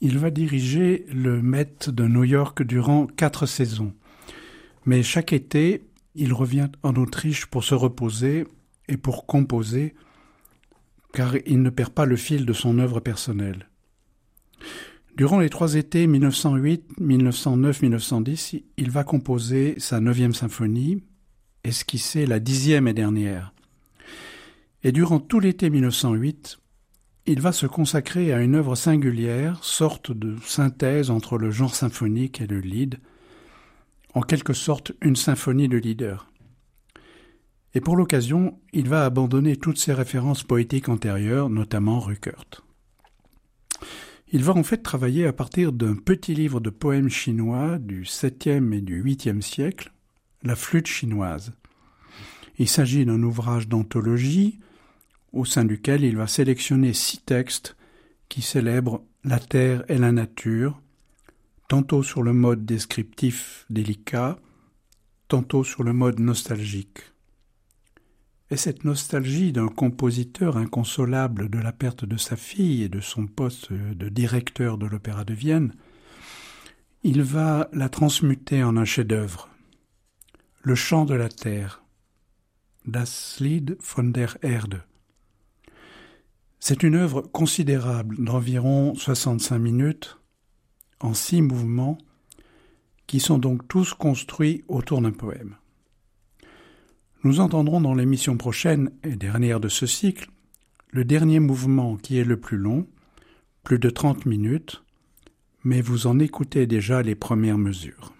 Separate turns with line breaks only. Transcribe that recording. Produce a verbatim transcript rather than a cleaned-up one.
il va diriger le Met de New York durant quatre saisons. Mais chaque été, il revient en Autriche pour se reposer et pour composer, car il ne perd pas le fil de son œuvre personnelle. Durant les trois étés mille neuf cent huit, mille neuf cent neuf, mille neuf cent dix, il va composer sa neuvième symphonie, esquisser la dixième et dernière. Et durant tout l'été mille neuf cent huit, il va se consacrer à une œuvre singulière, sorte de synthèse entre le genre symphonique et le lied, en quelque sorte une symphonie de leader. Et pour l'occasion, il va abandonner toutes ses références poétiques antérieures, notamment Ruckert. Il va en fait travailler à partir d'un petit livre de poèmes chinois du septième et du huitième siècle, La flûte chinoise. Il s'agit d'un ouvrage d'anthologie au sein duquel il va sélectionner six textes qui célèbrent la terre et la nature, tantôt sur le mode descriptif délicat, tantôt sur le mode nostalgique. Et cette nostalgie d'un compositeur inconsolable de la perte de sa fille et de son poste de directeur de l'Opéra de Vienne, il va la transmuter en un chef-d'œuvre. Le chant de la terre, Das Lied von der Erde. C'est une œuvre considérable d'environ soixante-cinq minutes, en six mouvements, qui sont donc tous construits autour d'un poème. Nous entendrons dans l'émission prochaine et dernière de ce cycle le dernier mouvement qui est le plus long, plus de trente minutes, mais vous en écoutez déjà les premières mesures.